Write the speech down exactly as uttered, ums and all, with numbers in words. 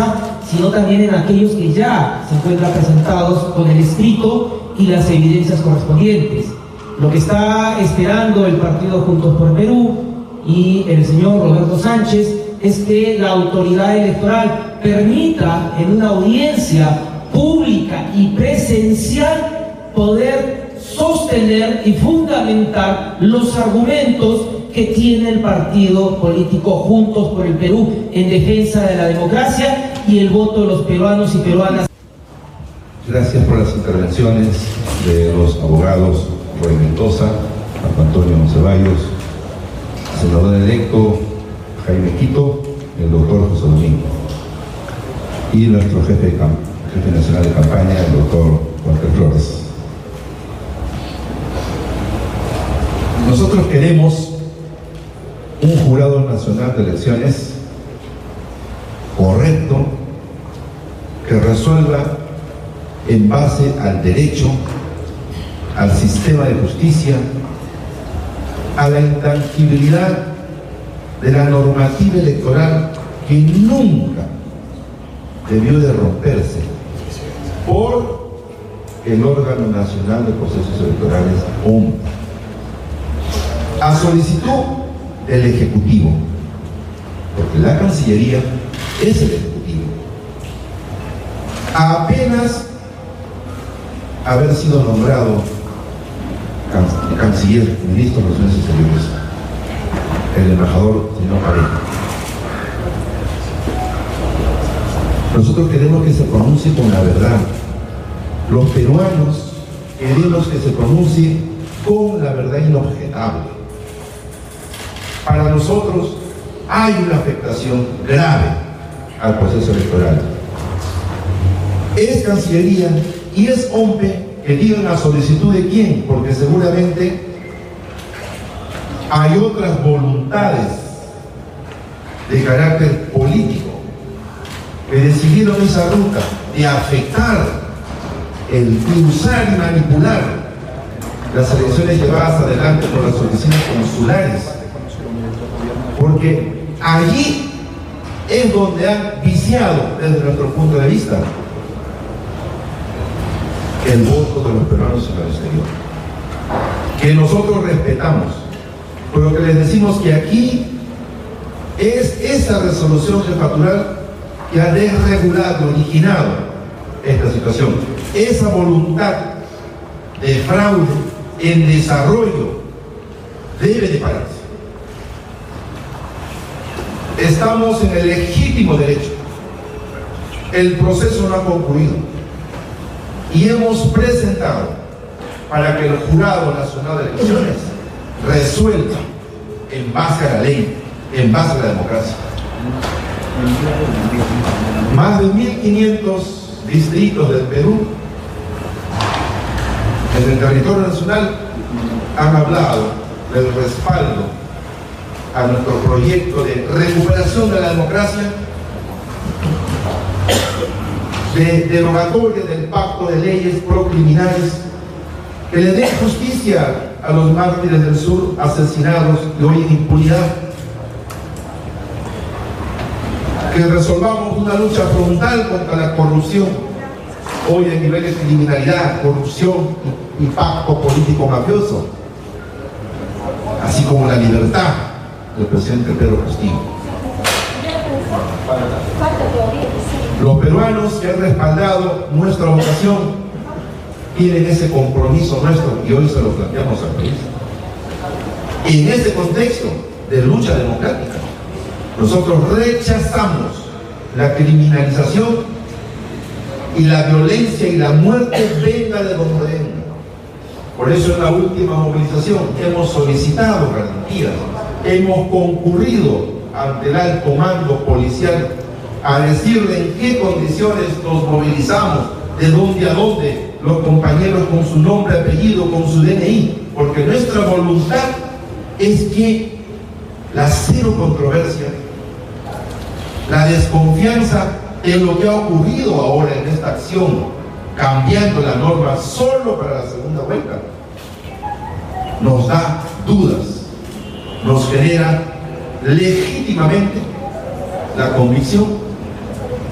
prensa, sino también en aquellos que ya se encuentran presentados con el escrito y las evidencias correspondientes. Lo que está esperando el partido Juntos por Perú y el señor Roberto Sánchez es que la autoridad electoral permita en una audiencia pública y presencial poder sostener y fundamentar los argumentos que tiene el partido político Juntos por el Perú en defensa de la democracia y el voto de los peruanos y peruanas. Gracias por las intervenciones de los abogados Roy Mendoza, Marco Antonio Ceballos, senador electo Jaime Quito, el doctor José Domingo, y nuestro jefe, de jefe nacional de campaña, el doctor Walter Flores. Nosotros queremos un jurado nacional de elecciones correcto, que resuelva en base al derecho, al sistema de justicia, a la intangibilidad de la normativa electoral que nunca debió de romperse por el órgano nacional de procesos electorales, O N P, a solicitud del Ejecutivo, porque la Cancillería es el Ejecutivo. A apenas haber sido nombrado can canciller, ministro de Relaciones Exteriores, el embajador señor Pareja, nosotros queremos que se pronuncie con la verdad. Los peruanos queremos que se pronuncie con la verdad inobjetable. Para nosotros hay una afectación grave al proceso electoral. Es Cancillería y es O M P que digan a solicitud de quién, porque seguramente hay otras voluntades de carácter político que decidieron esa ruta de afectar, el usar y manipular las elecciones llevadas adelante por las oficinas consulares, porque allí es donde han viciado, desde nuestro punto de vista, el voto de los peruanos en el exterior, que nosotros respetamos, pero que les decimos que aquí es esa resolución jefatural que ha desregulado, originado esta situación, esa voluntad de fraude en desarrollo debe de pararse. Estamos en el legítimo derecho, el proceso no ha concluido y hemos presentado para que el Jurado Nacional de Elecciones resuelva en base a la ley, en base a la democracia. Más de mil quinientos distritos del Perú en el territorio nacional han hablado del respaldo a nuestro proyecto de recuperación de la democracia, de derogatoria del pacto de leyes procriminales que le den justicia a los mártires del sur asesinados y hoy en impunidad, que resolvamos una lucha frontal contra la corrupción hoy en niveles de criminalidad, corrupción y, y pacto político mafioso, así como la libertad del presidente Pedro Castillo. Los peruanos que han respaldado nuestra votación tienen ese compromiso nuestro y hoy se lo planteamos al país. Y en ese contexto de lucha democrática, nosotros rechazamos la criminalización y la violencia y la muerte venga de donde venga. Por eso en la última movilización hemos solicitado garantías, hemos concurrido ante el alto mando policial a decirle en qué condiciones nos movilizamos, de dónde a dónde, los compañeros con su nombre, apellido, con su D N I, porque nuestra voluntad es que la cero controversia, la desconfianza en lo que ha ocurrido ahora en esta acción, cambiando la norma solo para la segunda vuelta, nos da dudas, nos genera legítimamente la convicción